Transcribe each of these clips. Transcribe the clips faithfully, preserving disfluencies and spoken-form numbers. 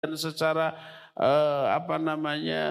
dan secara uh, apa namanya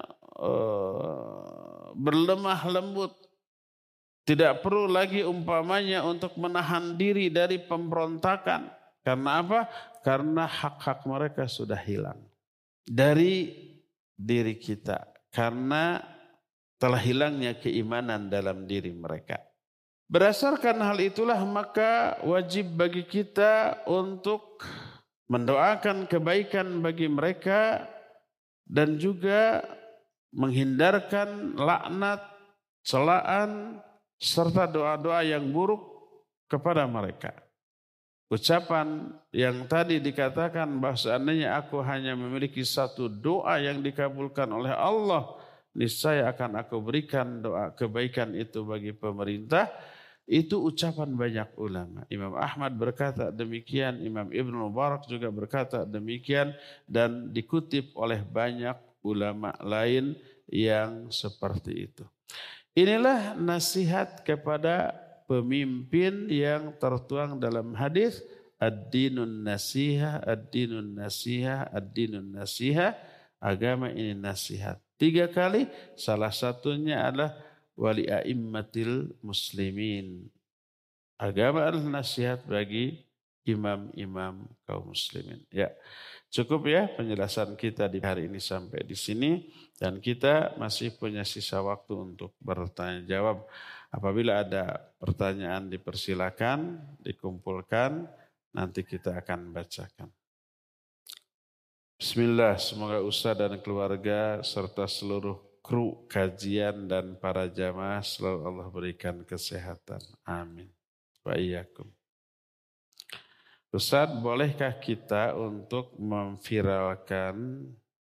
uh, berlemah lembut. Tidak perlu lagi umpamanya untuk menahan diri dari pemberontakan. Karena apa? Karena hak-hak mereka sudah hilang dari diri kita. Karena telah hilangnya keimanan dalam diri mereka. Berdasarkan hal itulah maka wajib bagi kita untuk mendoakan kebaikan bagi mereka dan juga menghindarkan laknat, celaan, serta doa-doa yang buruk kepada mereka. Ucapan yang tadi dikatakan bahwa seandainya aku hanya memiliki satu doa yang dikabulkan oleh Allah, niscaya akan aku berikan doa kebaikan itu bagi pemerintah. Itu ucapan banyak ulama. Imam Ahmad berkata demikian, Imam Ibnu Mubarak juga berkata demikian, dan dikutip oleh banyak ulama lain yang seperti itu. Inilah nasihat kepada pemimpin yang tertuang dalam hadis ad-dinun nasihah, ad-dinun nasihah, ad-dinun nasihah. Agama ini nasihat. Tiga kali, salah satunya adalah wali a'immatil muslimin. Agama adalah nasihat bagi imam-imam kaum muslimin. Ya, cukup ya penjelasan kita di hari ini sampai di sini, dan kita masih punya sisa waktu untuk bertanya jawab. Apabila ada pertanyaan dipersilakan, dikumpulkan, nanti kita akan bacakan. Bismillah, semoga Ustaz dan keluarga serta seluruh kru kajian dan para jamaah selalu Allah berikan kesehatan. Amin. Wa iyyakum. Ustaz, bolehkah kita untuk memviralkan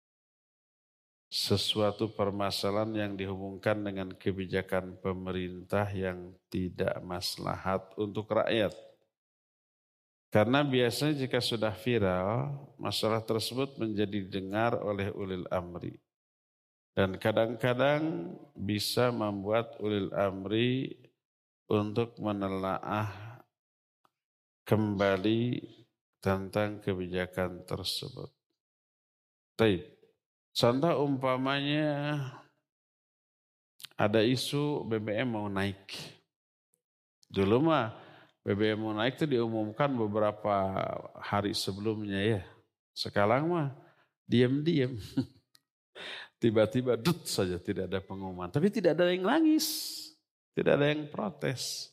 sesuatu permasalahan yang dihubungkan dengan kebijakan pemerintah yang tidak maslahat untuk rakyat? Karena biasanya jika sudah viral, masalah tersebut menjadi didengar oleh ulil amri. Dan kadang-kadang bisa membuat ulil amri untuk menelaah kembali tentang kebijakan tersebut. Taib. Contoh umpamanya ada isu B B M mau naik. Dulu mah B B M mau naik itu diumumkan beberapa hari sebelumnya ya. Sekarang mah diam-diam. Tiba-tiba dut saja tidak ada pengumuman. Tapi tidak ada yang nangis. Tidak ada yang protes.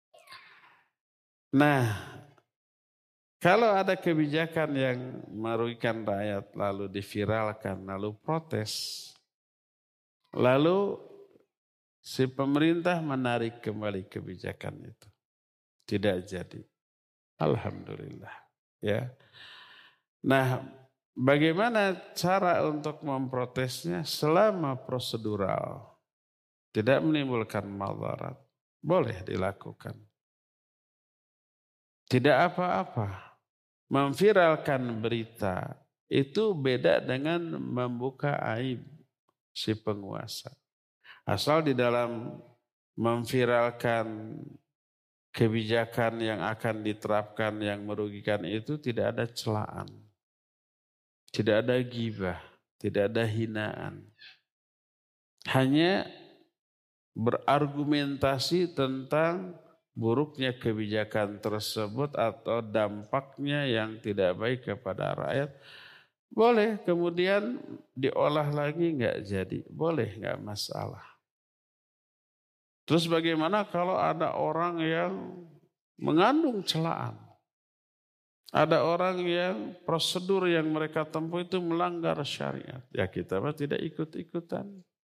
Nah, kalau ada kebijakan yang merugikan rakyat lalu diviralkan, lalu protes. Lalu si pemerintah menarik kembali kebijakan itu. Tidak jadi. Alhamdulillah. Ya. Nah, bagaimana cara untuk memprotesnya? Selama prosedural, tidak menimbulkan madarat, boleh dilakukan. Tidak apa-apa. Memviralkan berita itu beda dengan membuka aib si penguasa. Asal di dalam memviralkan kebijakan yang akan diterapkan yang merugikan itu tidak ada celaan. Tidak ada ghibah, tidak ada hinaan. Hanya berargumentasi tentang buruknya kebijakan tersebut atau dampaknya yang tidak baik kepada rakyat. Boleh kemudian diolah lagi enggak jadi, boleh enggak masalah. Terus bagaimana kalau ada orang yang mengandung celaan? Ada orang yang prosedur yang mereka tempuh itu melanggar syariat. Ya kita mah tidak ikut-ikutan.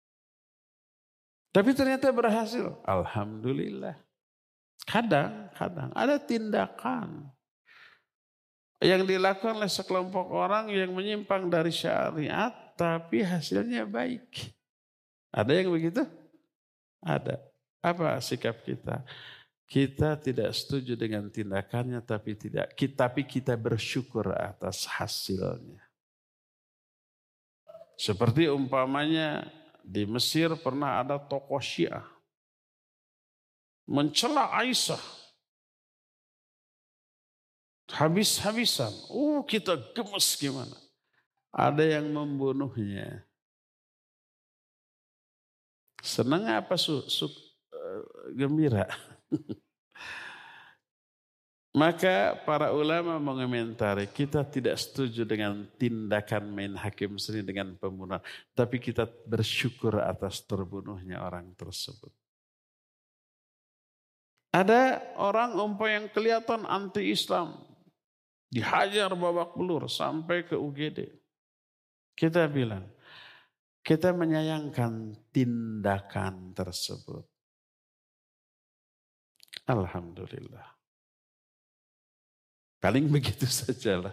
Tapi ternyata berhasil. Alhamdulillah. Kadang-kadang ada tindakan yang dilakukan oleh sekelompok orang yang menyimpang dari syariat tapi hasilnya baik. Ada yang begitu? Ada. Apa sikap kita? Kita tidak setuju dengan tindakannya tapi tidak tapi kita bersyukur atas hasilnya. Seperti umpamanya di Mesir pernah ada tokoh Syiah mencela Aisyah habis-habisan. Oh, kita gemes gimana? ada yang membunuhnya. Senang apa su, su, uh, gembira? Maka para ulama mengomentari, kita tidak setuju dengan tindakan main hakim sendiri dengan pembunuhan. Tapi kita bersyukur atas terbunuhnya orang tersebut. Ada orang umpah yang kelihatan anti-Islam. Dihajar babak belur sampai ke U G D. Kita bilang, kita menyayangkan tindakan tersebut. Alhamdulillah. Paling begitu sajalah.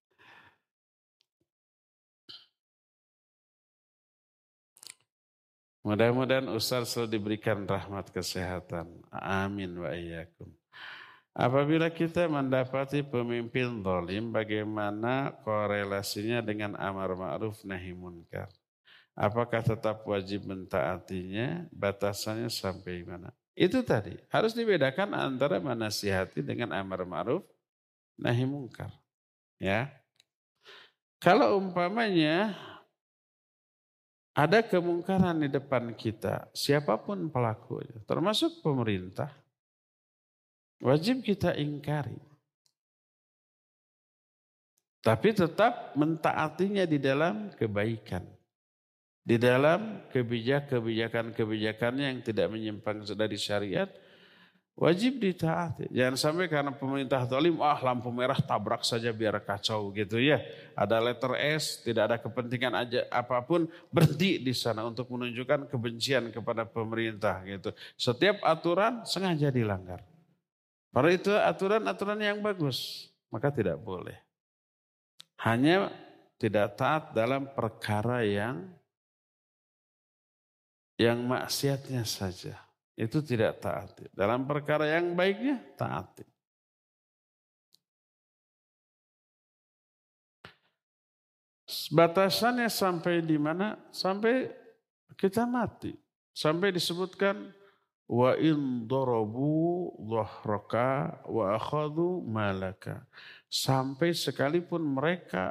Mudah-mudahan Ustaz selalu diberikan rahmat kesehatan. Amin wa iyyakum. Apabila kita mendapati pemimpin zalim, bagaimana korelasinya dengan amar ma'ruf nahi munkar? Apakah tetap wajib mentaatinya? Batasannya sampai mana? Itu tadi, harus dibedakan antara menasihati dengan amar ma'ruf nahi munkar. Ya. Kalau umpamanya ada kemungkaran di depan kita, siapapun pelakunya, termasuk pemerintah, wajib kita ingkari. Tapi tetap mentaatinya di dalam kebaikan. Di dalam kebijakan-kebijakan-kebijakannya yang tidak menyimpang dari syariat, wajib ditaati. Jangan sampai karena pemerintah zalim, ah lampu merah tabrak saja biar kacau gitu ya. Ada letter S, tidak ada kepentingan aja apapun, berhenti di sana untuk menunjukkan kebencian kepada pemerintah gitu. Setiap aturan sengaja dilanggar. Padahal itu aturan-aturan yang bagus, maka tidak boleh. Hanya tidak taat dalam perkara yang yang maksiatnya saja. Itu tidak taati. Dalam perkara yang baiknya taati. Batasannya sampai di mana? Sampai kita mati. Sampai disebutkan wa in darabu dhahraka wa akhadhu malaka. Sampai sekalipun mereka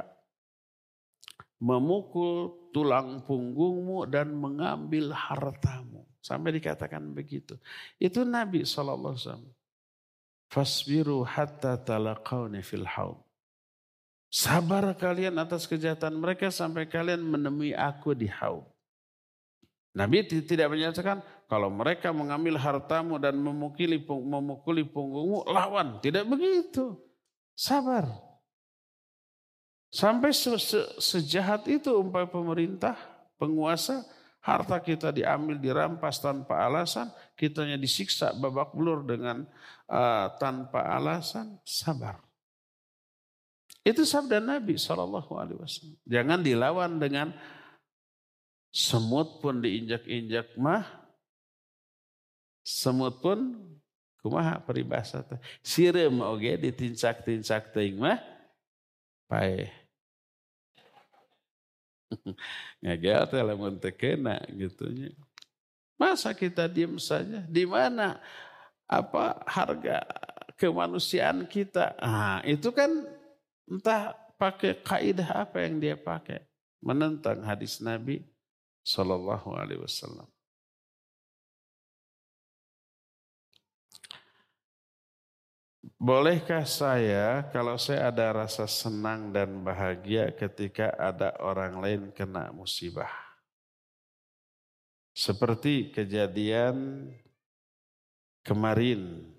memukul tulang punggungmu dan mengambil hartamu. Sampai dikatakan begitu. Itu Nabi shallallahu alaihi wasallam. Fasbiru hatta talaqawni fil haud. Sabar kalian atas kejahatan mereka sampai kalian menemui aku di haud. Nabi tidak menyatakan kalau mereka mengambil hartamu dan memukuli, memukuli punggungmu, lawan. Tidak begitu. Sabar. Sampai se -se sejahat itu umpamanya pemerintah, penguasa, harta kita diambil, dirampas tanpa alasan, kitanya disiksa babak belur dengan uh, tanpa alasan, sabar. Itu sabda Nabi shallallahu alaihi wasallam. Jangan dilawan dengan semut pun diinjak-injak mah, semut pun kumaha peribahasa teh, sireum oge ditincak-tincak teuing mah paeh. Ngagel teh lamun teu keuna gitu nya. Masa kita diam saja? Di mana apa harga kemanusiaan kita? Ah, itu kan entah pakai kaidah apa yang dia pakai, menentang hadis Nabi sallallahu alaihi wasallam. Bolehkah saya kalau saya ada rasa senang dan bahagia ketika ada orang lain kena musibah? Seperti kejadian kemarin.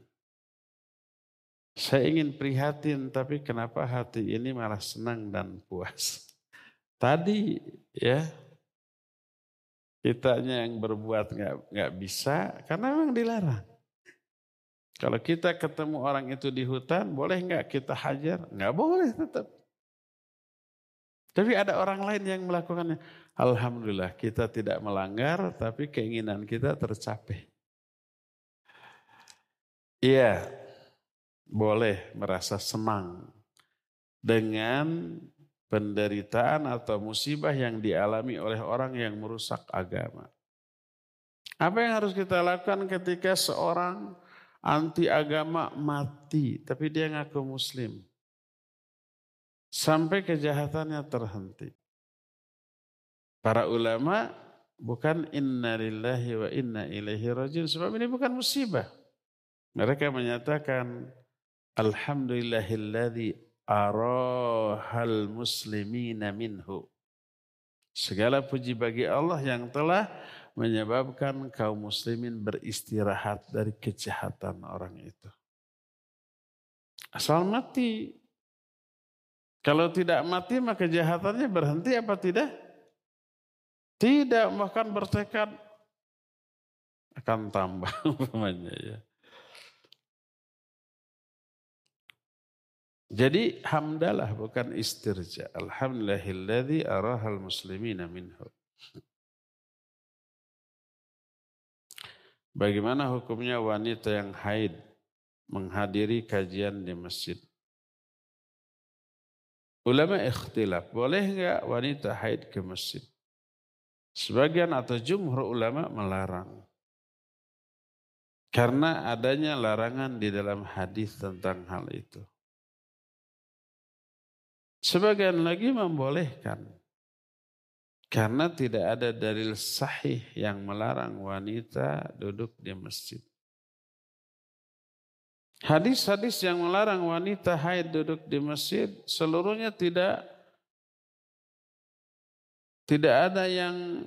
Saya ingin prihatin tapi kenapa hati ini malah senang dan puas. Tadi ya kitanya yang berbuat nggak nggak bisa karena memang dilarang. Kalau kita ketemu orang itu di hutan, boleh nggak kita hajar? Nggak boleh tetap. Tapi ada orang lain yang melakukannya. Alhamdulillah kita tidak melanggar, tapi keinginan kita tercapai. Iya, boleh merasa senang dengan penderitaan atau musibah yang dialami oleh orang yang merusak agama. Apa yang harus kita lakukan ketika seorang anti agama mati, tapi dia ngaku muslim. Sampai kejahatannya terhenti. Para ulama bukan inna lillahi wa inna ilaihi rajiun, sebab ini bukan musibah. Mereka menyatakan alhamdulillahilladzi arahal muslimina minhu. Segala puji bagi Allah yang telah menyebabkan kaum muslimin beristirahat dari kejahatan orang itu. Asal mati. Kalau tidak mati maka kejahatannya berhenti apa tidak? Tidak, bahkan bertekad akan tambah umpamanya ya. Jadi hamdalah bukan istirja. Alhamdulillahilladzi arahal muslimina minhu. Bagaimana hukumnya wanita yang haid menghadiri kajian di masjid? Ulama ikhtilaf, boleh enggak wanita haid ke masjid? Sebagian atau jumhur ulama melarang. Karena adanya larangan di dalam hadis tentang hal itu. Sebagian lagi membolehkan. Karena tidak ada dalil sahih yang melarang wanita duduk di masjid. Hadis-hadis yang melarang wanita haid duduk di masjid seluruhnya tidak tidak ada yang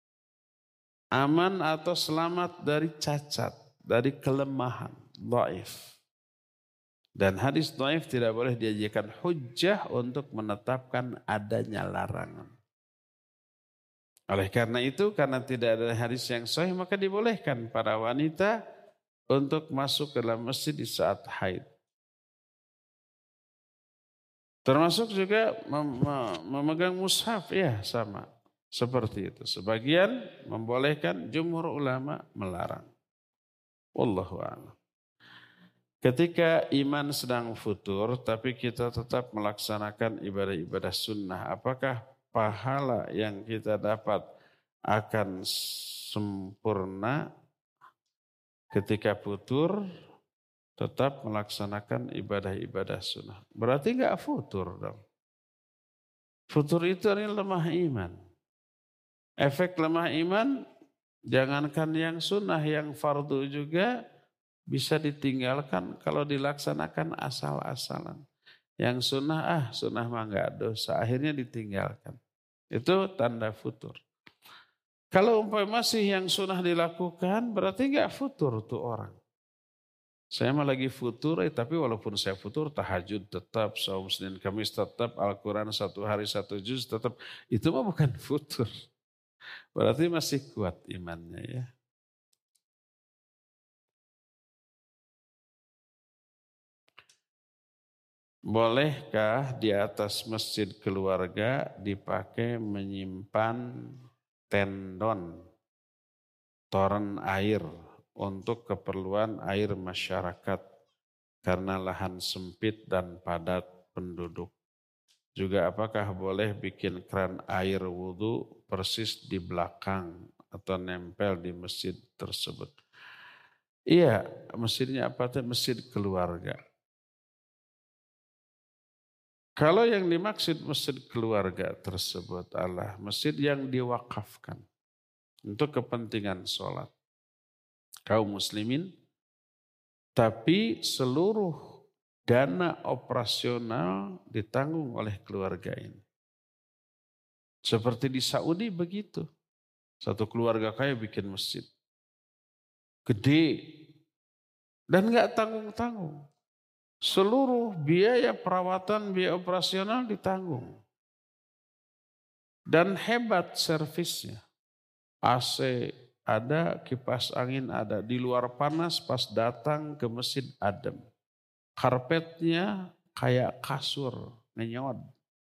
aman atau selamat dari cacat, dari kelemahan, dhaif. Dan hadis dhaif tidak boleh dijadikan hujjah untuk menetapkan adanya larangan. Oleh karena itu, karena tidak ada hadis yang sahih, maka dibolehkan para wanita untuk masuk ke dalam masjid di saat haid. Termasuk juga mem memegang mushaf, ya sama. Seperti itu. Sebagian membolehkan, jumhur ulama melarang. Wallahu a'lam. Ketika iman sedang futur, tapi kita tetap melaksanakan ibadah-ibadah sunnah, apakah pahala yang kita dapat akan sempurna ketika futur tetap melaksanakan ibadah-ibadah sunnah? Berarti enggak futur dong. Futur itu adalah lemah iman. Efek lemah iman, jangankan yang sunnah, yang fardu juga bisa ditinggalkan kalau dilaksanakan asal-asalan. Yang sunnah, ah sunnah mah enggak dosa, akhirnya ditinggalkan. Itu tanda futur. Kalau umpamanya masih yang sunnah dilakukan, berarti enggak futur tuh orang. Saya mah lagi futur, eh, tapi walaupun saya futur, tahajud tetap, saum Senin Kamis tetap, Al-Quran satu hari satu juz tetap. Itu mah bukan futur. Berarti masih kuat imannya ya. Bolehkah di atas masjid keluarga dipakai menyimpan tendon, toren air untuk keperluan air masyarakat karena lahan sempit dan padat penduduk? Juga apakah boleh bikin keran air wudhu persis di belakang atau nempel di masjid tersebut? Iya, masjidnya apa tuh? Masjid keluarga. Kalau yang dimaksud masjid keluarga tersebut adalah masjid yang diwakafkan untuk kepentingan sholat kaum muslimin, tapi seluruh dana operasional ditanggung oleh keluarga ini. Seperti di Saudi begitu. Satu keluarga kaya bikin masjid. Gede. Dan gak tanggung-tanggung. Seluruh biaya perawatan, biaya operasional ditanggung. Dan hebat servisnya. A C ada, kipas angin ada. Di luar panas, pas datang ke masjid adem. Karpetnya kayak kasur, ngenyot.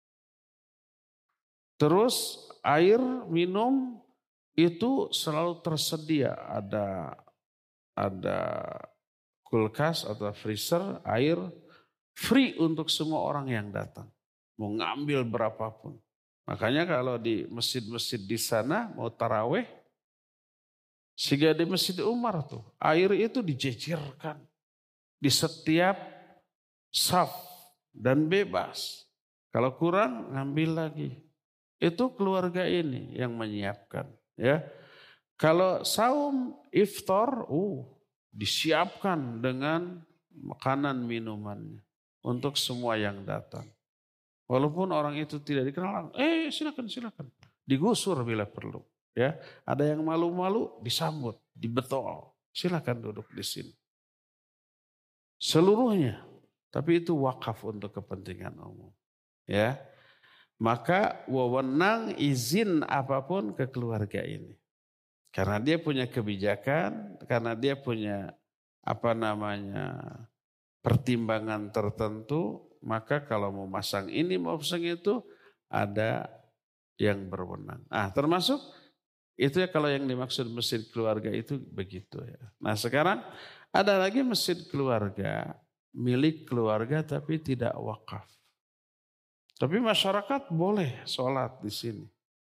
Terus air minum itu selalu tersedia. Ada ada kulkas atau freezer, air free untuk semua orang yang datang. Mau ngambil berapapun. Makanya kalau di masjid-masjid di sana mau taraweh, sehingga di Masjid Umar tuh, air itu dijejerkan di setiap saf dan bebas. Kalau kurang ngambil lagi. Itu keluarga ini yang menyiapkan. Ya, kalau saum iftar, uh, disiapkan dengan makanan minumannya untuk semua yang datang. Walaupun orang itu tidak dikenal, eh silakan silakan, digusur bila perlu. Ya, ada yang malu-malu disambut, dibetol, silakan duduk di sini. Seluruhnya, tapi itu wakaf untuk kepentingan umum. Ya. Maka wewenang izin apapun ke keluarga ini. Karena dia punya kebijakan, karena dia punya apa namanya pertimbangan tertentu, maka kalau mau masang ini mau pasang itu ada yang berwenang. Ah, termasuk itu ya kalau yang dimaksud masjid keluarga itu begitu ya. Nah, sekarang ada lagi masjid keluarga, milik keluarga tapi tidak wakaf. Tapi masyarakat boleh sholat di sini.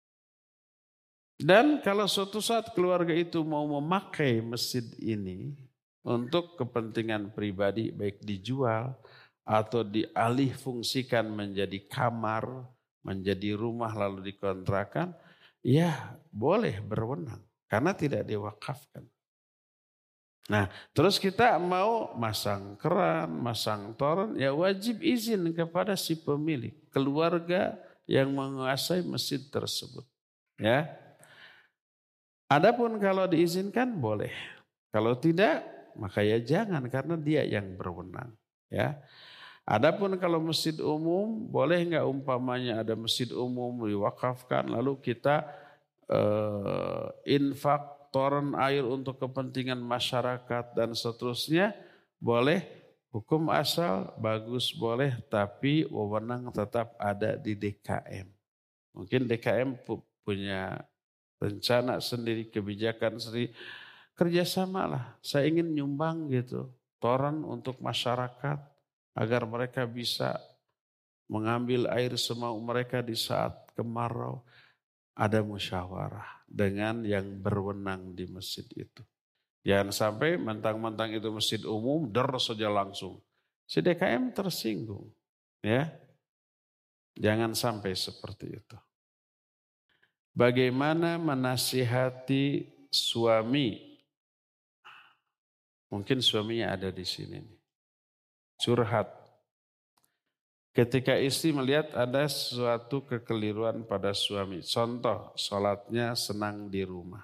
Dan kalau suatu saat keluarga itu mau memakai masjid ini untuk kepentingan pribadi, baik dijual atau dialih fungsikan menjadi kamar, menjadi rumah lalu dikontrakan, ya boleh berwenang karena tidak diwakafkan. Nah, terus kita mau masang keran, masang toren, ya wajib izin kepada si pemilik, keluarga yang menguasai masjid tersebut. Ya. Adapun kalau diizinkan boleh. Kalau tidak, maka ya jangan karena dia yang berwenang. Ya. Adapun kalau masjid umum, boleh nggak umpamanya ada masjid umum diwakafkan, lalu kita uh, infak toren air untuk kepentingan masyarakat dan seterusnya, boleh. Hukum asal bagus boleh, tapi wewenang tetap ada di D K M. Mungkin D K M punya rencana sendiri, kebijakan sendiri, kerjasama lah. Saya ingin nyumbang gitu toren untuk masyarakat agar mereka bisa mengambil air semau mereka di saat kemarau. Ada musyawarah dengan yang berwenang di masjid itu. Jangan sampai mentang-mentang itu masjid umum, der saja langsung. Si D K M tersinggung. Ya, jangan sampai seperti itu. Bagaimana menasihati suami? Mungkin suaminya ada di sini. Curhat. Ketika istri melihat ada sesuatu kekeliruan pada suami. Contoh, sholatnya senang di rumah.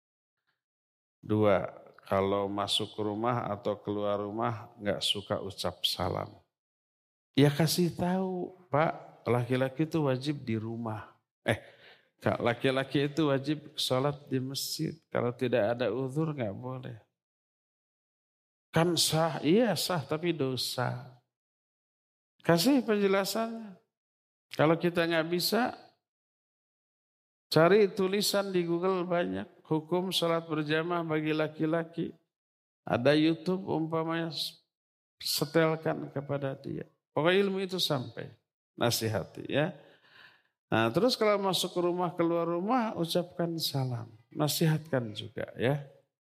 Dua, kalau masuk rumah atau keluar rumah nggak suka ucap salam. Ya kasih tahu, Pak, laki-laki itu wajib di rumah. Eh, laki-laki itu wajib sholat di masjid. Kalau tidak ada uzur nggak boleh. Kan sah, iya sah tapi dosa. Kasih penjelasannya. Kalau kita nggak bisa, cari tulisan di Google banyak. Hukum sholat berjamaah bagi laki-laki. Ada YouTube umpamanya, setelkan kepada dia. Pokoknya ilmu itu sampai. Nasihati ya. Nah terus kalau masuk ke rumah, keluar rumah, ucapkan salam. Nasihatkan juga ya.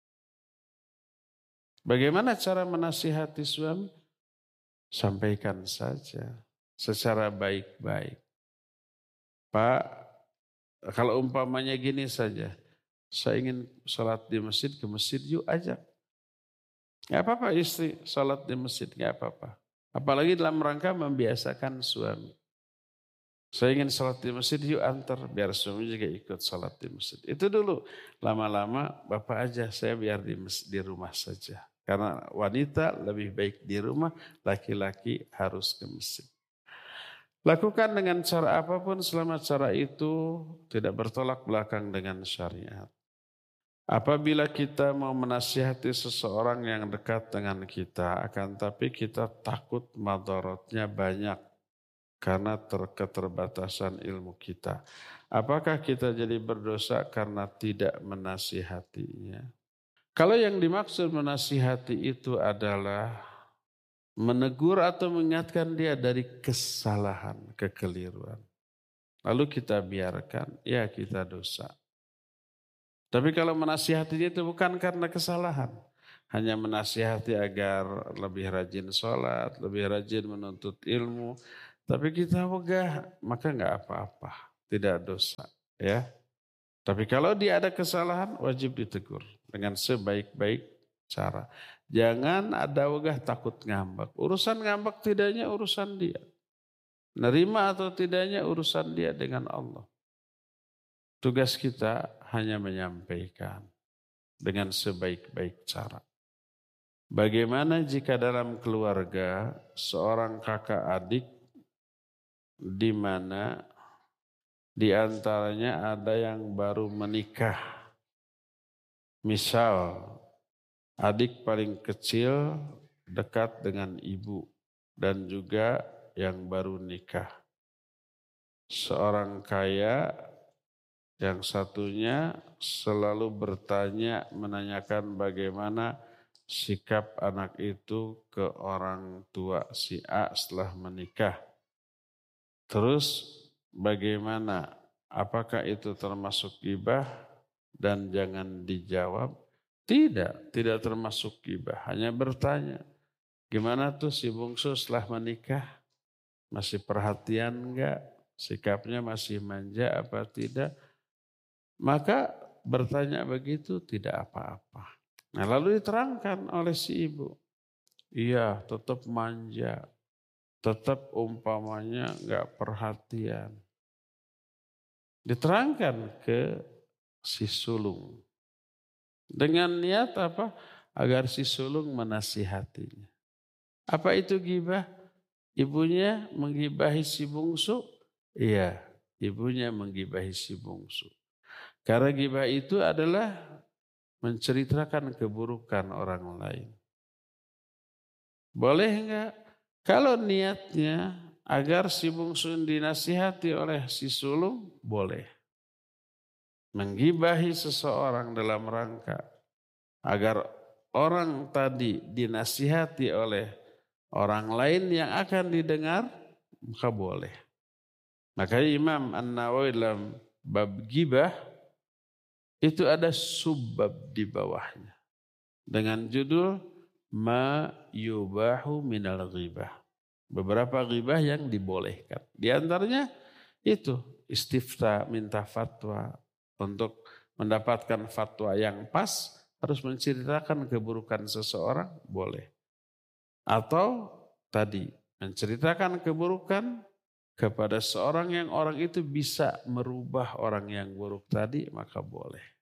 Bagaimana cara menasihati suami? Sampaikan saja secara baik-baik. Pak, kalau umpamanya gini saja, saya ingin sholat di masjid, ke masjid yuk ajak. Gak apa-apa istri sholat di masjid, gak apa-apa. Apalagi dalam rangka membiasakan suami. Saya ingin sholat di masjid yuk antar, biar suami juga ikut sholat di masjid. Itu dulu, lama-lama bapak aja, saya biar di, di rumah saja. Karena wanita lebih baik di rumah, laki-laki harus ke masjid. Lakukan dengan cara apapun selama cara itu tidak bertolak belakang dengan syariat. Apabila kita mau menasihati seseorang yang dekat dengan kita, akan tapi kita takut madaratnya banyak karena keterbatasan ilmu kita. Apakah kita jadi berdosa karena tidak menasihatinya? Kalau yang dimaksud menasihati itu adalah menegur atau mengingatkan dia dari kesalahan, kekeliruan. Lalu kita biarkan, ya kita dosa. Tapi kalau menasihatinya itu bukan karena kesalahan. Hanya menasihati agar lebih rajin sholat, lebih rajin menuntut ilmu. Tapi kita wegah, maka enggak apa-apa. tidak dosa, ya. Tapi kalau dia ada kesalahan, wajib ditegur dengan sebaik-baik cara. Jangan ada wegah takut ngambek. Urusan ngambek tidaknya urusan dia. Nerima atau tidaknya urusan dia dengan Allah. Tugas kita hanya menyampaikan dengan sebaik-baik cara. Bagaimana jika dalam keluarga seorang kakak adik di mana di antaranya ada yang baru menikah. Misal adik paling kecil dekat dengan ibu dan juga yang baru nikah. Seorang kaya yang satunya selalu bertanya, menanyakan bagaimana sikap anak itu ke orang tua si A setelah menikah. Terus bagaimana? Apakah itu termasuk ghibah? Dan jangan dijawab. Tidak, tidak termasuk ghibah. Hanya bertanya, gimana tuh si bungsu setelah menikah? Masih perhatian enggak? Sikapnya masih manja apa tidak? Maka bertanya begitu tidak apa-apa. Nah lalu diterangkan oleh si ibu. Iya tetap manja. Tetap umpamanya enggak perhatian. Diterangkan ke si sulung. Dengan niat apa? Agar si sulung menasihatinya. Apa itu ghibah? Ibunya menggibahi si bungsu? Iya, ibunya menggibahi si bungsu. Karena ghibah itu adalah menceritakan keburukan orang lain. Boleh enggak? Kalau niatnya agar si bungsu dinasihati oleh si sulung, boleh. Menggibahi seseorang dalam rangka agar orang tadi dinasihati oleh orang lain yang akan didengar, maka boleh. Maka Imam An-Nawawi dalam bab ghibah itu ada subbab di bawahnya. Dengan judul Ma yubahu minal ghibah. Beberapa ghibah yang dibolehkan. Di antaranya itu istifta, minta fatwa. Untuk mendapatkan fatwa yang pas harus menceritakan keburukan seseorang, boleh. Atau tadi menceritakan keburukan kepada seorang yang orang itu bisa merubah orang yang buruk tadi, maka boleh.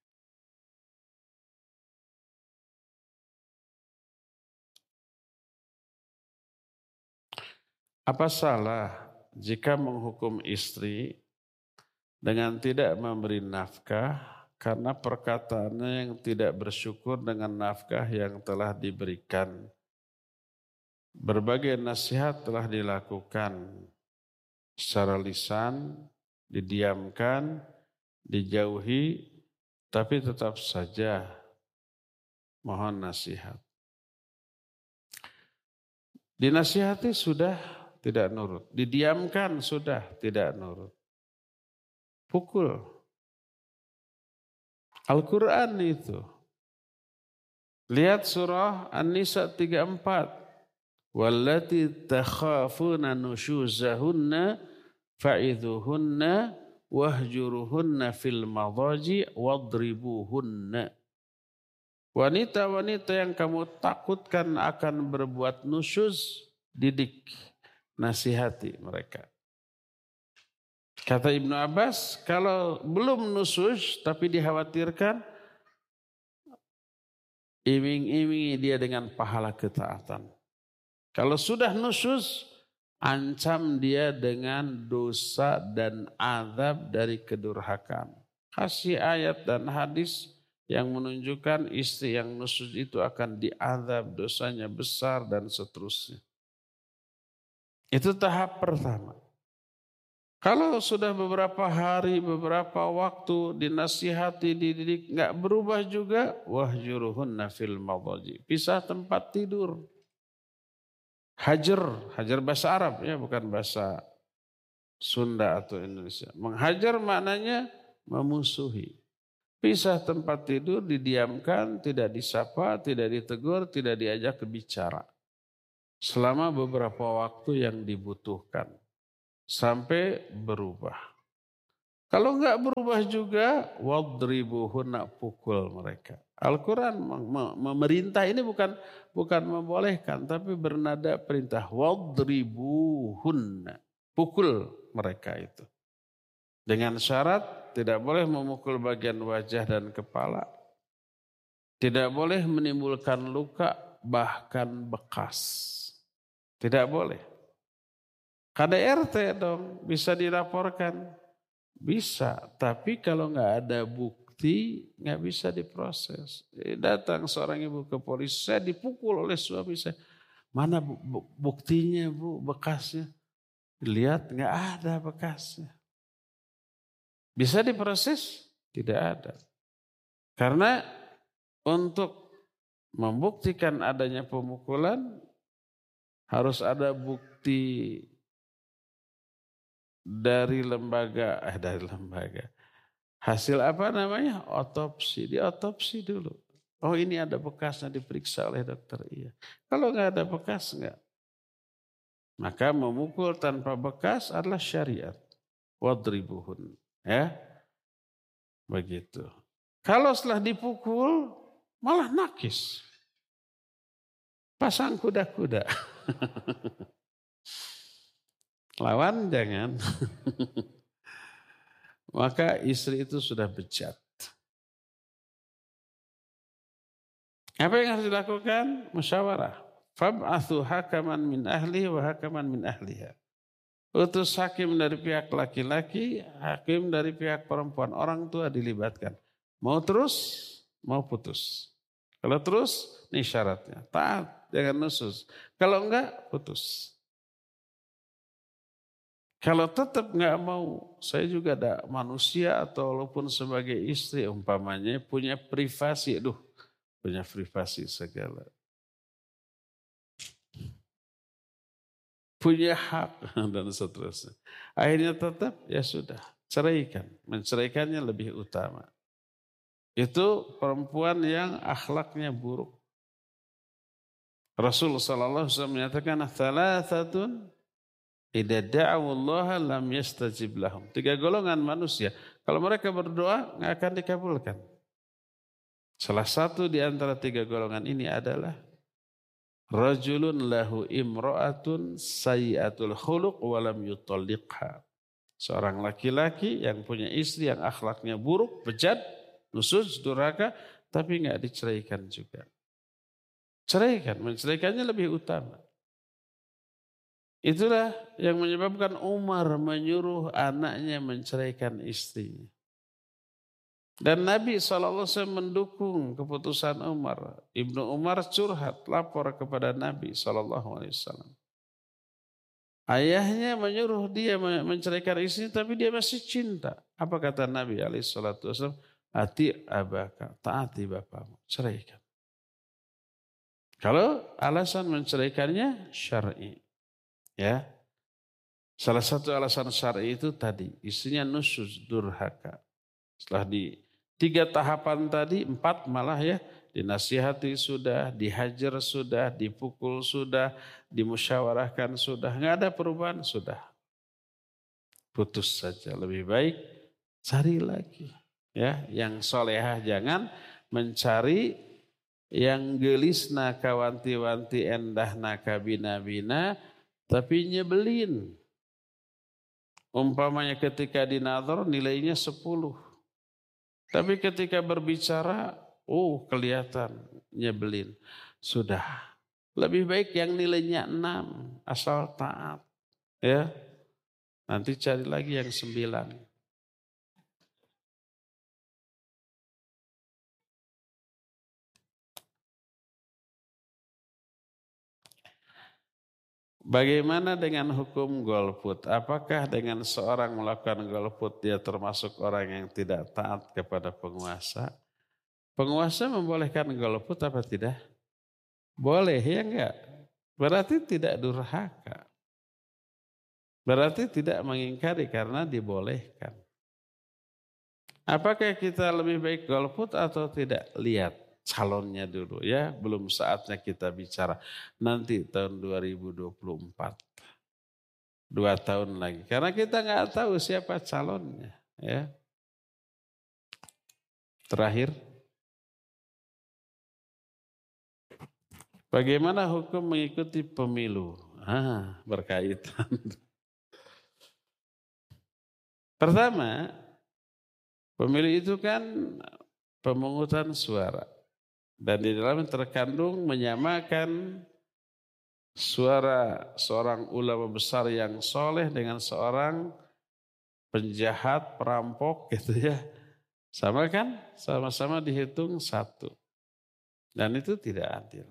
Apa salah jika menghukum istri dengan tidak memberi nafkah karena perkataannya yang tidak bersyukur dengan nafkah yang telah diberikan? Berbagai nasihat telah dilakukan secara lisan, didiamkan, dijauhi, tapi tetap saja mohon nasihat. Dinasihati sudah tidak nurut, didiamkan sudah tidak nurut. Pukul. Al-Quran itu. Lihat surah An-Nisa tiga puluh empat. Wallati takhafuna nusyuzahunna fa'idhuhunna wahjuruhunna fil madaji wadribuhunna. Wanita-wanita yang kamu takutkan akan berbuat nusyuz, didik, nasihati mereka. Kata Ibnu Abbas, kalau belum nusyuz tapi dikhawatirkan, iming-imingi dia dengan pahala ketaatan. Kalau sudah nusyuz, ancam dia dengan dosa dan azab dari kedurhakaan. Kasih ayat dan hadis yang menunjukkan istri yang nusyuz itu akan diazab, dosanya besar dan seterusnya. Itu tahap pertama. Kalau sudah beberapa hari, beberapa waktu dinasihati, dididik, enggak berubah juga, wahjuruhunna fil madaji. Pisah tempat tidur. Hajar, hajar bahasa Arab ya, bukan bahasa Sunda atau Indonesia. Menghajar maknanya memusuhi. Pisah tempat tidur, didiamkan, tidak disapa, tidak ditegur, tidak diajak berbicara. Selama beberapa waktu yang dibutuhkan. Sampai berubah. Kalau enggak berubah juga, wadribuhunna, pukul mereka. Al-Quran memerintah ini bukan bukan membolehkan, tapi bernada perintah. Wadribuhunna, pukul mereka itu. Dengan syarat tidak boleh memukul bagian wajah dan kepala. Tidak boleh menimbulkan luka, bahkan bekas. Tidak boleh. K D R T dong, bisa dilaporkan. Bisa, tapi kalau nggak ada bukti nggak bisa diproses. Datang seorang ibu ke polisi, saya dipukul oleh suami saya. Mana buktinya bu, bekasnya? Lihat nggak ada bekasnya. Bisa diproses? Tidak ada. Karena untuk membuktikan adanya pemukulan harus ada bukti dari lembaga, eh dari lembaga. Hasil apa namanya? Otopsi. Diotopsi dulu. Oh ini ada bekasnya, diperiksa oleh dokter. Iya. Kalau nggak ada bekas nggak. Maka memukul tanpa bekas adalah syariat. Wadribuhun. Ya. Begitu. Kalau setelah dipukul malah nakis. Pasang kuda-kuda. Lawan jangan. Maka istri itu sudah bejat. Apa yang harus dilakukan? Musyawarah. Fab'athu hakaman min ahli wa hakaman min ahliha. Utus hakim dari pihak laki-laki, hakim dari pihak perempuan. Orang tua dilibatkan. Mau terus, mau putus. Kalau terus, ini syaratnya. Taat, jangan nusus. Kalau enggak, putus. Kalau tetap nggak mau, saya juga ada manusia atau walaupun sebagai istri umpamanya punya privasi, aduh punya privasi segala, punya hak dan seterusnya. Akhirnya tetap ya sudah ceraikan, menceraikannya lebih utama. Itu perempuan yang akhlaknya buruk. Rasul sallallahu alaihi wasallam menyatakan thalathatun idza da'awallaha lam yastajib lahum. Tiga golongan manusia, kalau mereka berdoa enggak akan dikabulkan. Salah satu di antara tiga golongan ini adalah rajulun lahu imra'atun sayyi'atul khuluq wa lam yutalliqha. Seorang laki-laki yang punya istri yang akhlaknya buruk, bejat, nusuz, durhaka, tapi enggak diceraikan juga. Ceraikan, menceraikannya lebih utama. Itulah yang menyebabkan Umar menyuruh anaknya menceraikan istrinya. Dan Nabi shallallahu alaihi wasallam mendukung keputusan Umar. Ibnu Umar curhat, lapor kepada Nabi shallallahu alaihi wasallam. Ayahnya menyuruh dia menceraikan istrinya, tapi dia masih cinta. Apa kata Nabi alaihi wasallam? Ati abaka, taati bapamu, ceraikan. Kalau alasan menceraikannya syar'i. Ya, salah satu alasan syar'i itu tadi istrinya nusuz, durhaka. Setelah di tiga tahapan tadi, empat malah ya, dinasihati sudah, dihajar sudah, dipukul sudah, dimusyawarahkan sudah, nggak ada perubahan sudah, putus saja. Lebih baik cari lagi, ya, yang solehah, jangan mencari yang gelisna kawanti-wanti endah nakabina-bina. Tapi nyebelin. Umpamanya ketika dinadhar nilainya sepuluh. Tapi ketika berbicara, oh kelihatan nyebelin. Sudah. Lebih baik yang nilainya enam. Asal taat. Ya. Nanti cari lagi yang sembilan. Bagaimana dengan hukum golput? Apakah dengan seorang melakukan golput dia termasuk orang yang tidak taat kepada penguasa? Penguasa membolehkan golput apa tidak? Boleh ya enggak? Berarti tidak durhaka. Berarti tidak mengingkari karena dibolehkan. Apakah kita lebih baik golput atau tidak? Lihat calonnya dulu ya, belum saatnya kita bicara. Nanti tahun dua ribu dua puluh empat, dua tahun lagi. Karena kita nggak tahu siapa calonnya Ya. Terakhir, bagaimana hukum mengikuti pemilu? Ah, berkaitan. Pertama, pemilu itu kan pemungutan suara. Dan di dalamnya terkandung menyamakan suara seorang ulama besar yang soleh dengan seorang penjahat, perampok gitu ya. Sama kan? Sama-sama dihitung satu. Dan itu tidak adil.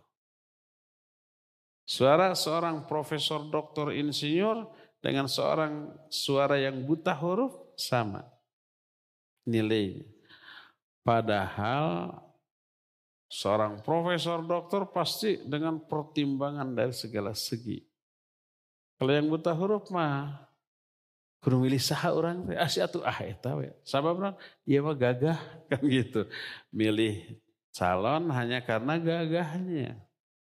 Suara seorang profesor, doktor, insinyur dengan seorang suara yang buta huruf sama nilainya. Padahal seorang profesor, doktor pasti dengan pertimbangan dari segala segi. Kalau yang buta huruf mah kudu milih saha orang teh asih atuh ah eta we. Sabab naon? Ieu mah gagah kan gitu. Milih calon hanya karena gagahnya.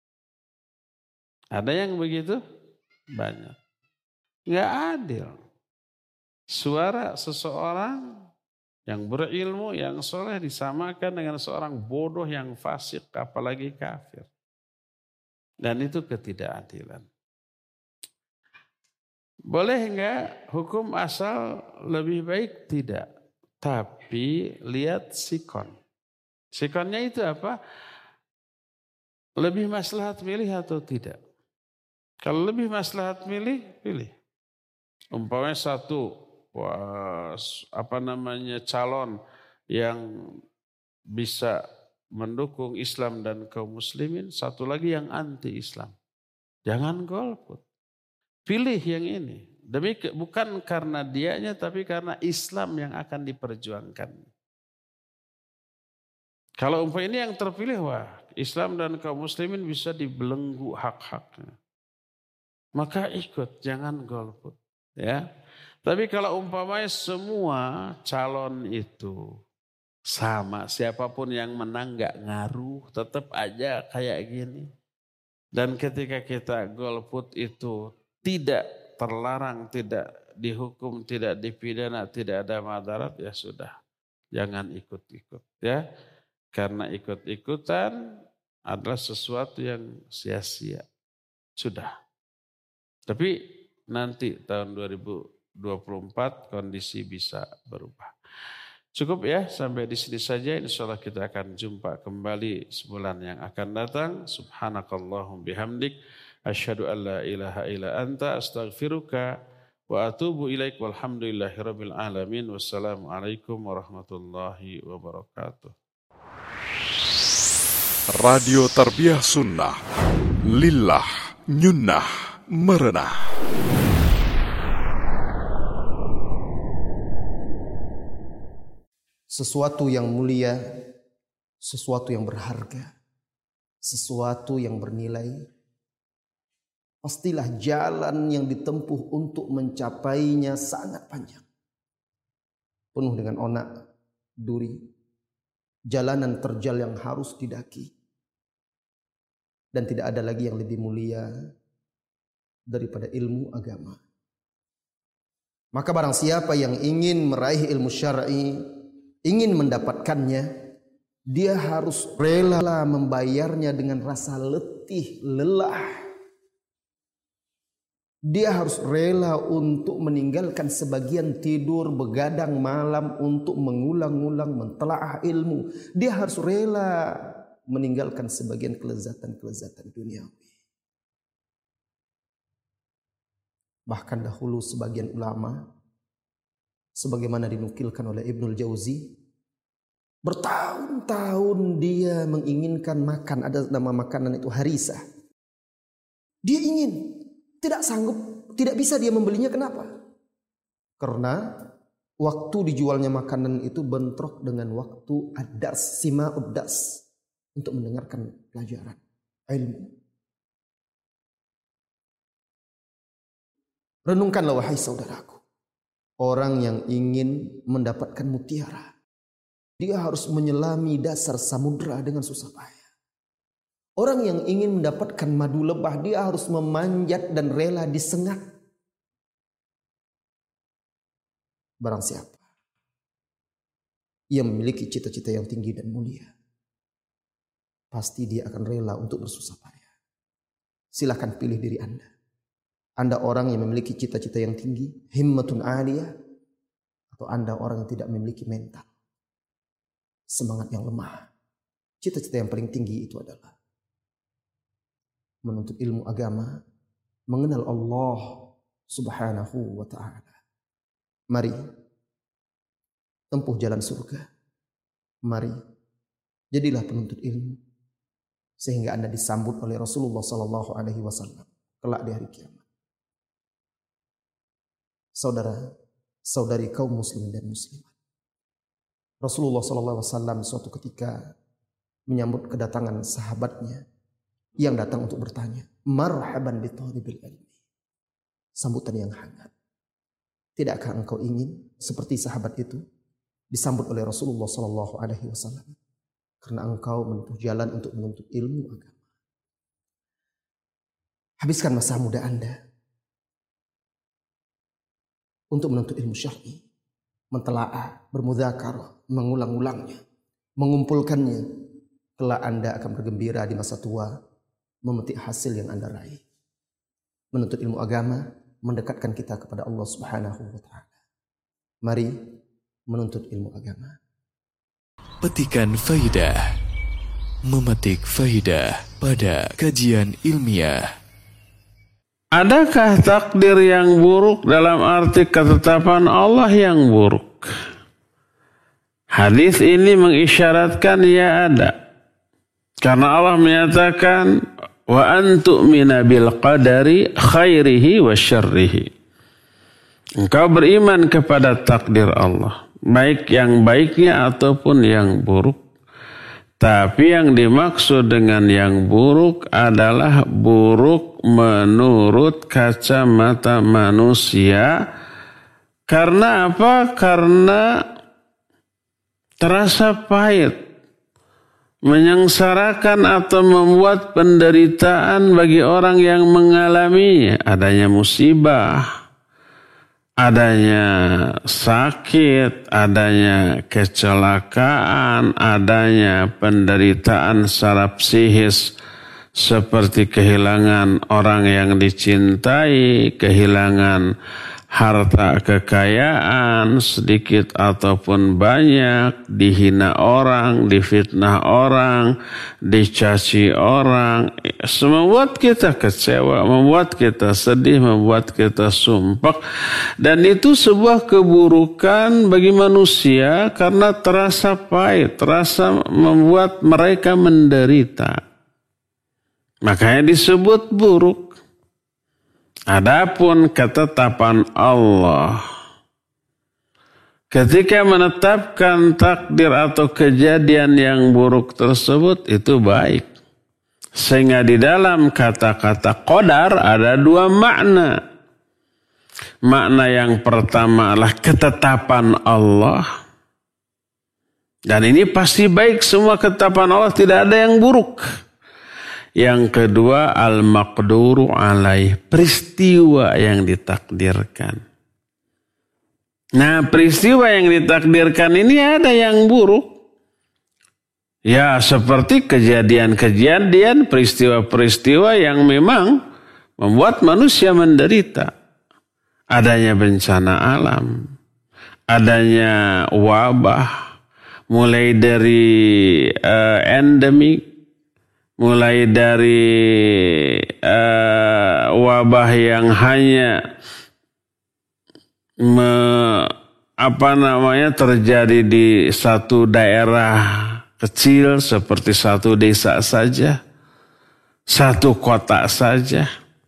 Ada yang begitu? Banyak. Enggak adil. Suara seseorang yang berilmu, yang soleh disamakan dengan seorang bodoh yang fasik, apalagi kafir. Dan itu ketidakadilan. Boleh enggak hukum asal lebih baik? Tidak. Tapi lihat sikon. Sikonnya itu apa? Lebih maslahat milih atau tidak? Kalau lebih maslahat milih, pilih. Umpamanya satu, wah, apa namanya calon yang bisa mendukung Islam dan kaum muslimin, satu lagi yang anti Islam. Jangan golput. Pilih yang ini. Demi bukan karena dianya, tapi karena Islam yang akan diperjuangkan. Kalau umpah ini yang terpilih, wah Islam dan kaum muslimin bisa dibelenggu hak-haknya. Maka ikut, jangan golput. Ya. Tapi kalau umpamanya semua calon itu sama, siapapun yang menang gak ngaruh, tetap aja kayak gini. Dan ketika kita golput itu tidak terlarang, tidak dihukum, tidak dipidana, tidak ada madarat, ya sudah. Jangan ikut-ikut ya. Karena ikut-ikutan adalah sesuatu yang sia-sia. Sudah. Tapi nanti tahun dua ribu dua puluh empat kondisi bisa berubah. Cukup ya, sampai di sini saja. Insyaallah kita akan jumpa kembali sebulan yang akan datang. Subhanakallahum bihamdik. Asyhadu an la ilaha illa anta astaghfiruka wa atubu ilaik. Walhamdulillahi rabbil alamin. Wassalamualaikum warahmatullahi wabarakatuh. Radio Tarbiyah Sunnah. Lillah nyunnah merenah. Sesuatu yang mulia, sesuatu yang berharga, sesuatu yang bernilai, pastilah jalan yang ditempuh untuk mencapainya sangat panjang. Penuh dengan onak, duri, jalanan terjal yang harus didaki. Dan tidak ada lagi yang lebih mulia daripada ilmu agama. Maka barang siapa yang ingin meraih ilmu syar'i, ingin mendapatkannya, dia harus rela membayarnya dengan rasa letih, lelah. Dia harus rela untuk meninggalkan sebagian tidur, begadang malam untuk mengulang-ulang mentelaah ilmu. Dia harus rela meninggalkan sebagian kelezatan-kelezatan duniawi. Bahkan dahulu sebagian ulama, sebagaimana dinukilkan oleh Ibnul Jauzi, bertahun-tahun dia menginginkan makan, ada nama makanan itu harisa. Dia ingin, tidak sanggup, tidak bisa dia membelinya. Kenapa? Karena waktu dijualnya makanan itu bentrok dengan waktu ad-dars, sima'ud dars, untuk mendengarkan pelajaran ilmu. Renungkanlah wahai saudaraku, orang yang ingin mendapatkan mutiara, dia harus menyelami dasar samudra dengan susah payah. Orang yang ingin mendapatkan madu lebah, dia harus memanjat dan rela disengat. Barang siapa yang memiliki cita-cita yang tinggi dan mulia, pasti dia akan rela untuk bersusah payah. Silahkan pilih diri Anda. Anda orang yang memiliki cita-cita yang tinggi, himmatun aliyah, atau Anda orang yang tidak memiliki mental, semangat yang lemah. Cita-cita yang paling tinggi itu adalah menuntut ilmu agama, mengenal Allah Subhanahu wa ta'ala. Mari tempuh jalan surga. Mari jadilah penuntut ilmu sehingga Anda disambut oleh Rasulullah sallallahu alaihi wasallam kelak di hari kiamat. Saudara, saudari kaum muslimin dan muslimat. Rasulullah sallallahu alaihi wasallam suatu ketika menyambut kedatangan sahabatnya yang datang untuk bertanya, marhaban bi thalibil ilmi. Sambutan yang hangat. Tidakkah engkau ingin seperti sahabat itu disambut oleh Rasulullah sallallahu alaihi wasallam karena engkau menempuh jalan untuk menuntut ilmu agama? Habiskan masa muda Anda untuk menuntut ilmu syar'i, mentelaah, bermudzakarah, mengulang-ulangnya, mengumpulkannya. Kelak Anda akan bergembira di masa tua memetik hasil yang Anda raih. Menuntut ilmu agama mendekatkan kita kepada Allah Subhanahu wa ta'ala. Mari menuntut ilmu agama. Petikan faidah, memetik faidah pada kajian ilmiah. Adakah takdir yang buruk dalam arti ketetapan Allah yang buruk? Hadis ini mengisyaratkan ya ada. Karena Allah menyatakan wa antu'mina bil qadari khairihi wa syarrihi. Engkau beriman kepada takdir Allah, baik yang baiknya ataupun yang buruk. Tapi yang dimaksud dengan yang buruk adalah buruk menurut kacamata manusia. Karena apa? Karena terasa pahit, menyengsarakan atau membuat penderitaan bagi orang yang mengalaminya. Adanya musibah, adanya sakit, adanya kecelakaan, adanya penderitaan secara psikis seperti kehilangan orang yang dicintai, kehilangan harta kekayaan sedikit ataupun banyak, dihina orang, difitnah orang, dicaci orang, membuat kita kecewa, membuat kita sedih, membuat kita sumpah. Dan itu sebuah keburukan bagi manusia karena terasa pahit, terasa membuat mereka menderita. Makanya disebut buruk. Adapun ketetapan Allah ketika menetapkan takdir atau kejadian yang buruk tersebut itu baik. Sehingga di dalam kata-kata qadar ada dua makna. Makna yang pertama adalah ketetapan Allah. Dan ini pasti baik, semua ketetapan Allah, tidak ada yang buruk. Yang kedua, al-maqduru alaih, peristiwa yang ditakdirkan. Nah, peristiwa yang ditakdirkan ini ada yang buruk. Ya, seperti kejadian-kejadian, peristiwa-peristiwa yang memang membuat manusia menderita. Adanya bencana alam, adanya wabah, mulai dari uh, endemik, mulai dari uh, wabah yang hanya me, apa namanya terjadi di satu daerah kecil seperti satu desa saja, satu kota saja,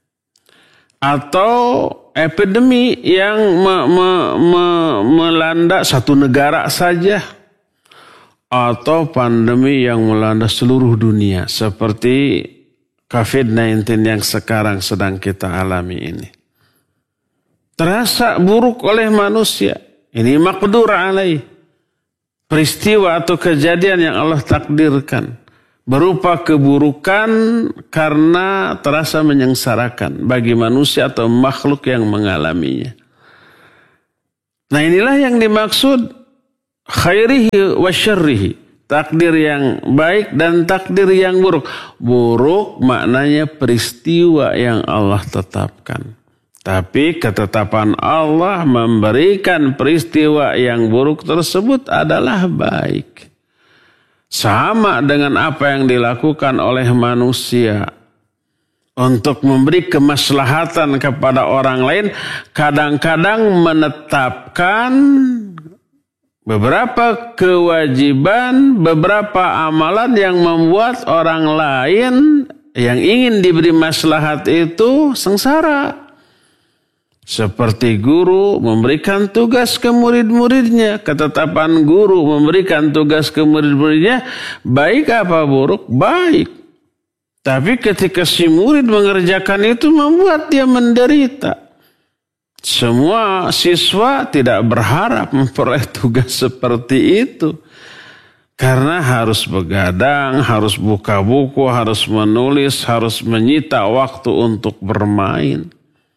atau epidemi yang me, me, me, melanda satu negara saja, atau pandemi yang melanda seluruh dunia seperti covid sembilan belas yang sekarang sedang kita alami ini. Terasa buruk oleh manusia. Ini maqdur alaih. Peristiwa atau kejadian yang Allah takdirkan berupa keburukan karena terasa menyengsarakan bagi manusia atau makhluk yang mengalaminya. Nah, inilah yang dimaksud khairihi wa syarrihi. Takdir yang baik dan takdir yang buruk. Buruk maknanya peristiwa yang Allah tetapkan. Tapi ketetapan Allah memberikan peristiwa yang buruk tersebut adalah baik. Sama dengan apa yang dilakukan oleh manusia. Untuk memberi kemaslahatan kepada orang lain. Kadang-kadang menetapkan beberapa kewajiban, beberapa amalan yang membuat orang lain yang ingin diberi maslahat itu sengsara. Seperti guru memberikan tugas ke murid-muridnya. Ketetapan guru memberikan tugas ke murid-muridnya. Baik apa buruk? Baik. Tapi ketika si murid mengerjakan itu membuat dia menderita. Semua siswa tidak berharap memperoleh tugas seperti itu. Karena harus begadang, harus buka buku, harus menulis, harus menyita waktu untuk bermain.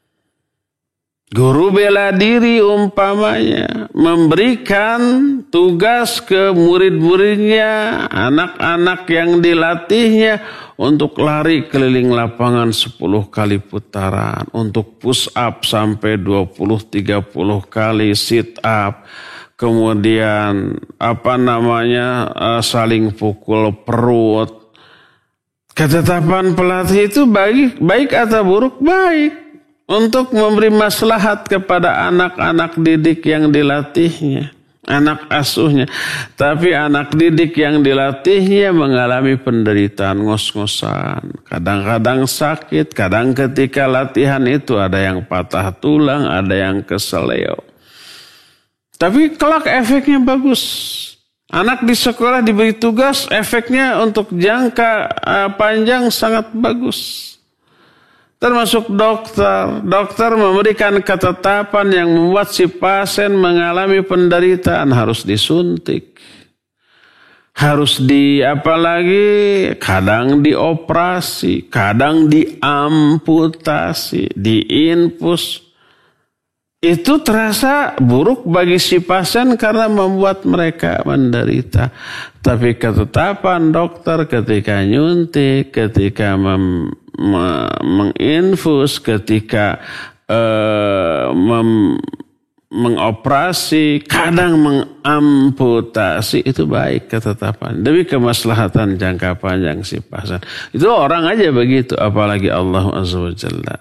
Guru bela diri umpamanya memberikan tugas ke murid-muridnya, anak-anak yang dilatihnya untuk lari keliling lapangan sepuluh kali putaran, untuk push up sampai dua puluh tiga puluh kali sit up, kemudian apa namanya saling pukul perut. Ketetapan pelatih itu baik, baik atau buruk? Baik. Untuk memberi maslahat kepada anak-anak didik yang dilatihnya, anak asuhnya. Tapi anak didik yang dilatihnya mengalami penderitaan ngos-ngosan. Kadang-kadang sakit, kadang ketika latihan itu ada yang patah tulang, ada yang keseleo. Tapi kelak efeknya bagus. Anak di sekolah diberi tugas, efeknya untuk jangka uh, panjang sangat bagus. Termasuk dokter. Dokter memberikan ketetapan yang membuat si pasien mengalami penderitaan. Harus disuntik. Harus di apalagi kadang dioperasi. Kadang diamputasi. Diinfus. Itu terasa buruk bagi si pasien karena membuat mereka menderita. Tapi ketetapan dokter ketika nyuntik, ketika mem menginfus, ketika uh, mem, mengoperasi, kadang mengamputasi, itu baik ketetapan. Demi kemaslahatan jangka panjang si pasien. Itu orang aja begitu, apalagi Allah Azza wa Jalla.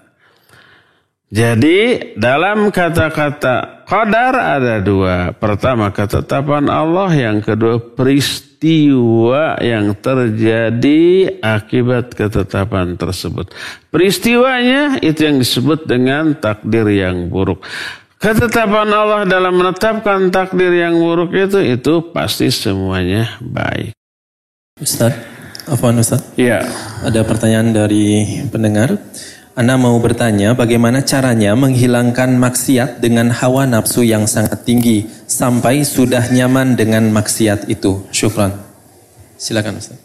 Jadi dalam kata-kata qadar ada dua. Pertama ketetapan Allah, yang kedua peristiwa yang terjadi akibat ketetapan tersebut. Peristiwanya itu yang disebut dengan takdir yang buruk. Ketetapan Allah dalam menetapkan takdir yang buruk itu, itu pasti semuanya baik. Ustaz, afwan Ustaz. Iya. Ada pertanyaan dari pendengar. Ana mau bertanya bagaimana caranya menghilangkan maksiat dengan hawa nafsu yang sangat tinggi sampai sudah nyaman dengan maksiat itu. Syukran. Silakan Ustaz.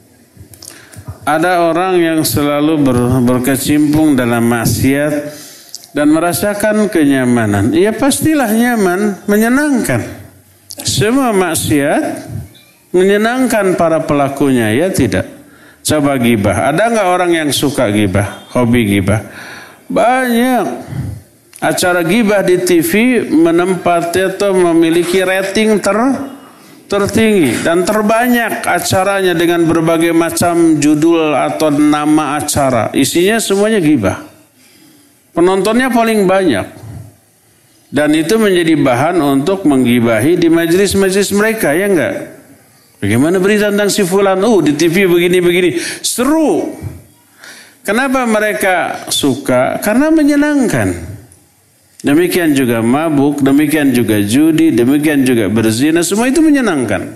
Ada orang yang selalu ber, berkecimpung dalam maksiat dan merasakan kenyamanan. Ya pastilah nyaman, menyenangkan. Semua maksiat menyenangkan para pelakunya, ya tidak? Coba gibah. Ada nggak orang yang suka gibah? Hobi gibah? Banyak. Acara gibah di T V menempati atau memiliki rating ter, tertinggi. Dan terbanyak acaranya dengan berbagai macam judul atau nama acara. Isinya semuanya gibah. Penontonnya paling banyak. Dan itu menjadi bahan untuk menggibahi di majelis-majelis mereka, ya enggak? Bagaimana berita tentang si fulan? Oh, di T V begini-begini. Seru. Kenapa mereka suka? Karena menyenangkan. Demikian juga mabuk, demikian juga judi, demikian juga berzina. Semua itu menyenangkan.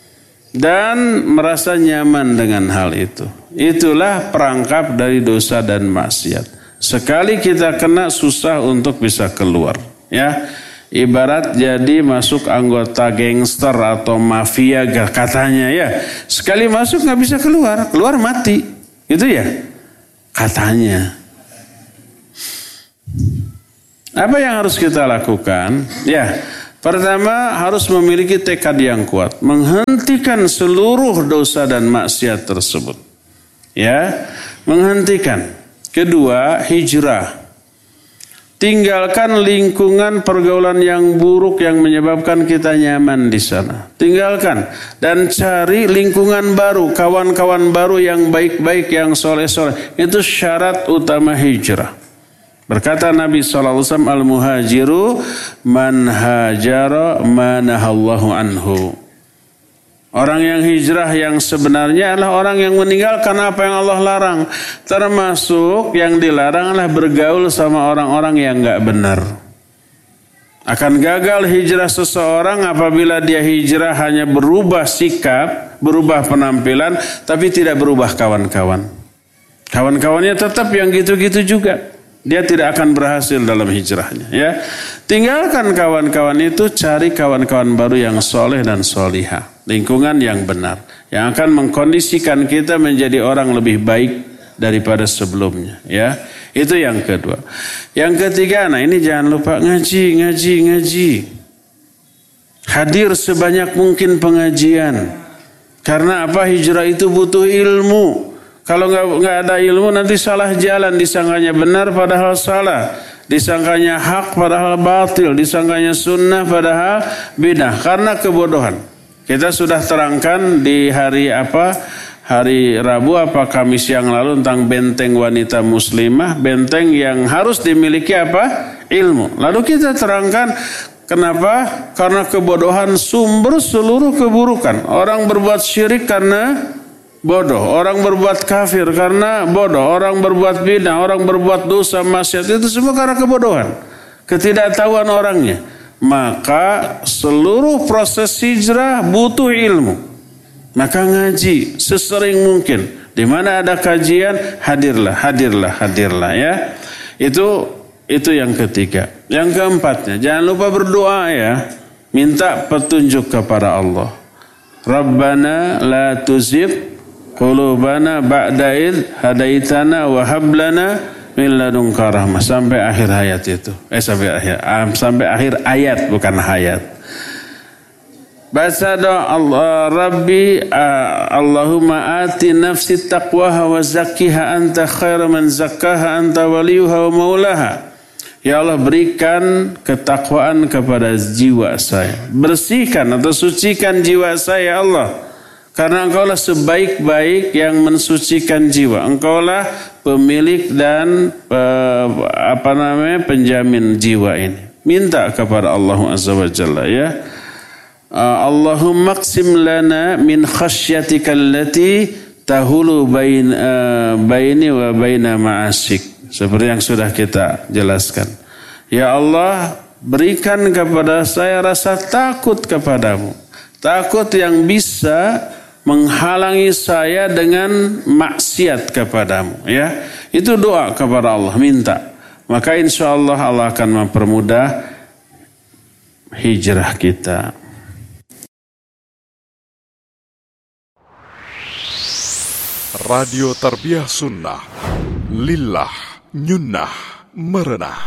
Dan merasa nyaman dengan hal itu. Itulah perangkap dari dosa dan maksiat. Sekali kita kena, susah untuk bisa keluar. Ya. Ibarat jadi masuk anggota gangster atau mafia katanya ya. Sekali masuk gak bisa keluar. Keluar mati. Itu ya katanya. Apa yang harus kita lakukan? Ya, Pertama, harus memiliki tekad yang kuat, menghentikan seluruh dosa dan maksiat tersebut. Ya, menghentikan. Kedua, hijrah. Tinggalkan lingkungan pergaulan yang buruk yang menyebabkan kita nyaman di sana. Tinggalkan dan cari lingkungan baru, kawan-kawan baru yang baik-baik, yang soleh-soleh. Itu syarat utama hijrah. Berkata Nabi shallallahu alaihi wasallam, al-muhajiru man hajara manahallahu anhu. Orang yang hijrah yang sebenarnya adalah orang yang meninggalkan apa yang Allah larang. Termasuk yang dilarang adalah bergaul sama orang-orang yang gak benar. Akan gagal hijrah seseorang apabila dia hijrah hanya berubah sikap, berubah penampilan, tapi tidak berubah kawan-kawan. Kawan-kawannya tetap yang gitu-gitu juga. Dia tidak akan berhasil dalam hijrahnya. Ya, tinggalkan kawan-kawan itu, cari kawan-kawan baru yang soleh dan solihah. Lingkungan yang benar, yang akan mengkondisikan kita menjadi orang lebih baik daripada sebelumnya. Ya, itu yang kedua. Yang ketiga, nah ini jangan lupa ngaji, ngaji, ngaji. Hadir sebanyak mungkin pengajian. Karena apa? Hijrah itu butuh ilmu. Kalau nggak nggak ada ilmu nanti salah jalan, disangkanya benar padahal salah, disangkanya hak padahal batil, disangkanya sunnah padahal bidah karena kebodohan. Kita sudah terangkan di hari apa? Hari Rabu apa Kamis yang lalu tentang benteng wanita muslimah, benteng yang harus dimiliki apa? Ilmu. Lalu kita terangkan kenapa? Karena kebodohan sumber seluruh keburukan. Orang berbuat syirik karena bodoh, orang berbuat kafir karena bodoh, orang berbuat bidah, orang berbuat dosa maksiat, itu semua karena kebodohan, ketidaktahuan orangnya. Maka seluruh proses hijrah butuh ilmu. Maka ngaji sesering mungkin. Di mana ada kajian, hadirlah, hadirlah, hadirlah ya. Itu itu yang ketiga. Yang keempatnya, jangan lupa berdoa ya. Minta petunjuk kepada Allah. Rabbana la tuzigh qulubana ba'da id hadaitana wa hab lana min ladunka rahmah, sampai akhir ayat itu. Eh sampai akhir sampai akhir ayat, bukan hayat. Baca doa Allah, Rabbi Allahumma ati nafsi taqwaha wa zakkiha anta khairu man zakkaha anta waliyuha wa maulaha. Ya Allah, berikan ketakwaan kepada jiwa saya. Bersihkan atau sucikan jiwa saya Allah. Karena engkaulah sebaik-baik yang mensucikan jiwa. Engkaulah pemilik dan uh, apa namanya penjamin jiwa ini. Minta kepada Allah Azza wa Jalla ya. Uh, Allahumma qsim lana min khasyatika allati tahulu bain uh, baini wa baina ma'asik. Seperti yang sudah kita jelaskan. Ya Allah, berikan kepada saya rasa takut kepadamu. Takut yang bisa menghalangi saya dengan maksiat kepadamu ya. Itu doa kepada Allah, minta. Maka insya Allah Allah akan mempermudah hijrah kita. Radio Tarbiyah Sunnah, lillah, nyunnah, merenah.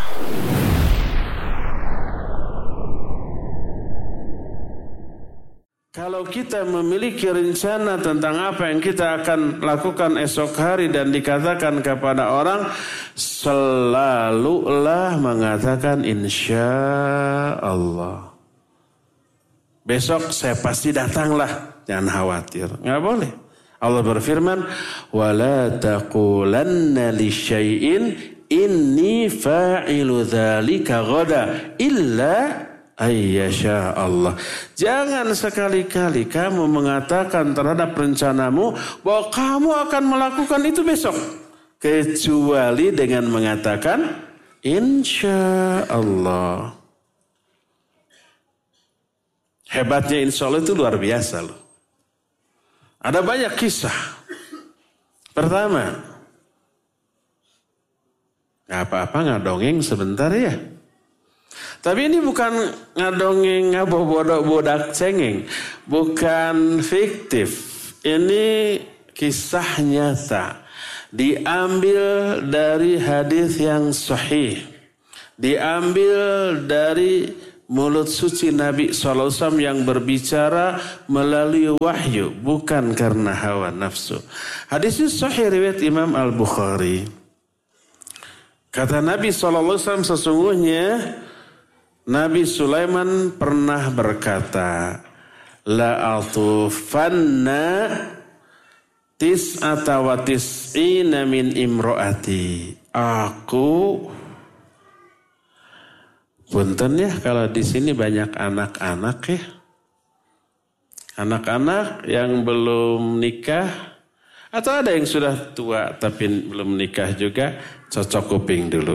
Kalau kita memiliki rencana tentang apa yang kita akan lakukan esok hari dan dikatakan kepada orang, selalulah mengatakan insya Allah. Besok saya pasti datanglah, jangan khawatir. Nggak boleh. Allah berfirman, wala taqulanna li syai'in inni fa'ilu dzalika ghada illa ayyasha Allah. Jangan sekali-kali kamu mengatakan terhadap rencanamu bahwa kamu akan melakukan itu besok, kecuali dengan mengatakan insya Allah. Hebatnya insya Allah itu luar biasa loh. Ada banyak kisah. Pertama, gak apa-apa ngadongeng sebentar ya. Tapi ini bukan ngadongeng ngabodok-bodak cengeng. Bukan fiktif. Ini kisah nyata. Diambil dari hadis yang sahih. Diambil dari mulut suci Nabi shallallahu alaihi wasallam yang berbicara melalui wahyu, bukan karena hawa nafsu. Hadis ini sahih riwayat Imam Al-Bukhari. Kata Nabi shallallahu alaihi wasallam, sesungguhnya Nabi Sulaiman pernah berkata, la atufanna tis'ata wa tis'ina min imro'ati. Aku, punten ya kalau di sini banyak anak-anak ya. Anak-anak yang belum nikah atau ada yang sudah tua tapi belum nikah juga, cocok kuping dulu.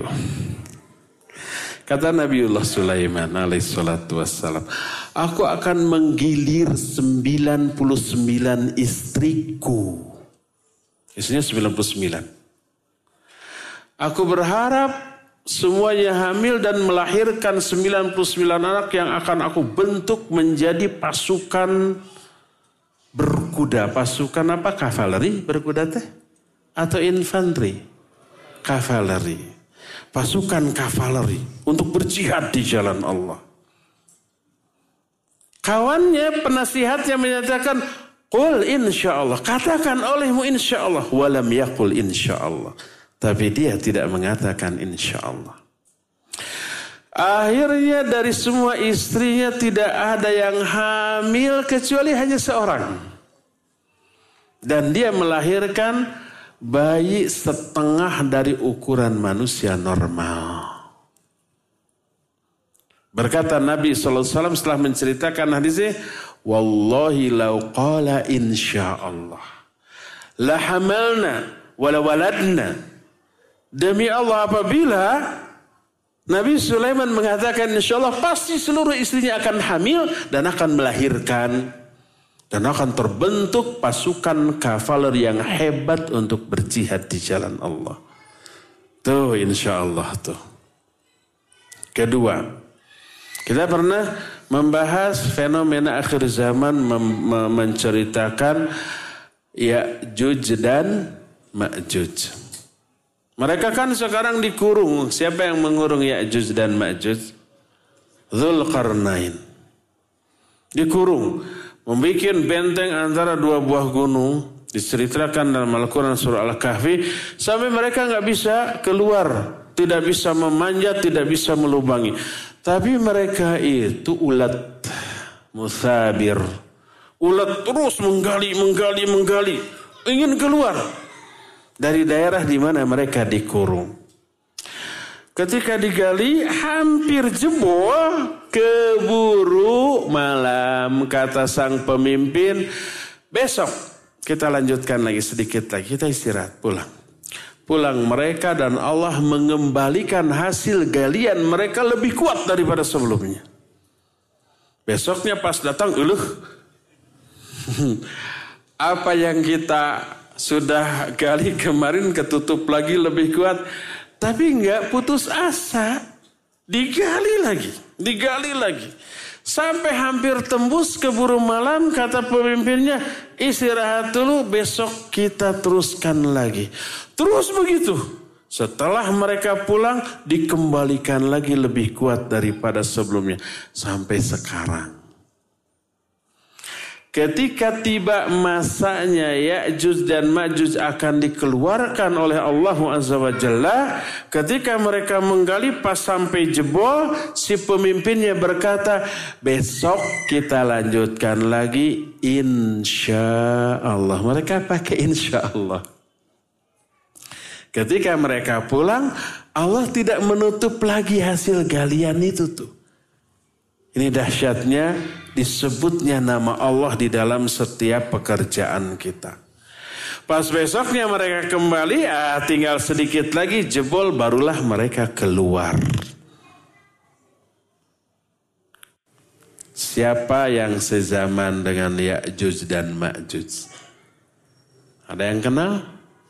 Kata Nabiullah Sulaiman alaihissalatu wassalam, aku akan menggilir sembilan puluh sembilan istriku. Istrinya sembilan puluh sembilan. Aku berharap semuanya hamil dan melahirkan sembilan puluh sembilan anak yang akan aku bentuk menjadi pasukan berkuda. Pasukan apa? Kavaleri berkuda teh? Atau infanteri? Kavaleri. Pasukan kavaleri untuk berjihad di jalan Allah. Kawannya, penasihatnya menyatakan, qul insyaallah, katakan olehmu insyaallah, walam yaqul insyaallah. Tapi dia tidak mengatakan insyaallah. Akhirnya dari semua istrinya tidak ada yang hamil kecuali hanya seorang. Dan dia melahirkan bayi setengah dari ukuran manusia normal. Berkata Nabi shallallahu alaihi wasallam setelah menceritakan hadisnya, wallahi law qala insyaallah la hamalna wala waladna. Demi Allah, apabila Nabi Sulaiman mengatakan insyaallah, pasti seluruh istrinya akan hamil dan akan melahirkan. Dan akan terbentuk pasukan kavaleri yang hebat untuk berjihad di jalan Allah. Tuh insya Allah tuh. Kedua, kita pernah membahas fenomena akhir zaman mem- menceritakan Ya'juj dan Ma'juj. Mereka kan sekarang dikurung. Siapa yang mengurung Ya'juj dan Ma'juj? Dzulqarnain. Dikurung. Membikin benteng antara dua buah gunung. Diceritakan dalam Al-Quran surah Al-Kahfi. Sampai mereka nggak bisa keluar. Tidak bisa memanjat, tidak bisa melubangi. Tapi mereka itu ulat musabir. Ulat terus menggali, menggali, menggali. Ingin keluar dari daerah di mana mereka dikurung. Ketika digali hampir jebol, keburu malam, kata sang pemimpin, besok kita lanjutkan lagi sedikit lagi, kita istirahat pulang. Pulang mereka dan Allah mengembalikan hasil galian mereka lebih kuat daripada sebelumnya. Besoknya pas datang, uluh, apa yang kita sudah gali kemarin ketutup lagi lebih kuat. Tapi enggak putus asa. Digali lagi. Digali lagi. Sampai hampir tembus keburu malam. Kata pemimpinnya, istirahat dulu, besok kita teruskan lagi. Terus begitu. Setelah mereka pulang, dikembalikan lagi lebih kuat daripada sebelumnya. Sampai sekarang. Ketika tiba masanya Ya'juj dan Ma'juj akan dikeluarkan oleh Allah Azza wa Jalla. Ketika mereka menggali pas sampai jebol, si pemimpinnya berkata, besok kita lanjutkan lagi insya Allah. Mereka pakai insya Allah. Ketika mereka pulang, Allah tidak menutup lagi hasil galian itu tuh. Ini dahsyatnya disebutnya nama Allah di dalam setiap pekerjaan kita. Pas besoknya mereka kembali, ah, tinggal sedikit lagi jebol, barulah mereka keluar. Siapa yang sezaman dengan Ya'juj dan Ma'juj? Ada yang kenal?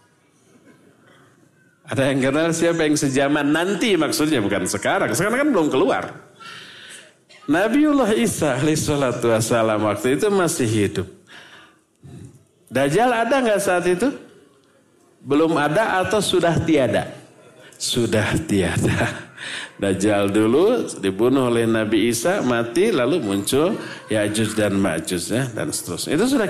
Ada yang kenal siapa yang sezaman nanti maksudnya, bukan sekarang. Sekarang kan belum keluar. Nabiullah Isa alaihissalatu wassalam waktu itu masih hidup. Dajjal ada nggak saat itu? Belum ada atau sudah tiada? Sudah tiada. Dajjal dulu dibunuh oleh Nabi Isa, mati, lalu muncul Ya'juj dan Ma'juj ya, dan seterusnya. Itu sudah